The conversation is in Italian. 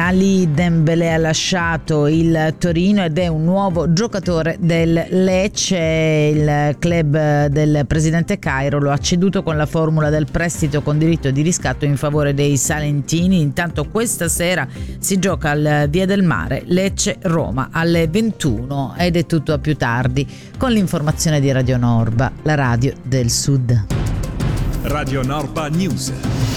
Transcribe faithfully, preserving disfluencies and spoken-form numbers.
Ali Dembélé ha lasciato il Torino ed è un nuovo giocatore del Lecce. Il club del presidente Cairo lo ha ceduto con la formula del prestito con diritto di riscatto in favore dei salentini. Intanto questa sera si gioca al Via del Mare Lecce-Roma alle ventuno ed è tutto a più tardi con l'informazione di Radio Norba, la radio del Sud. Radio Norba News.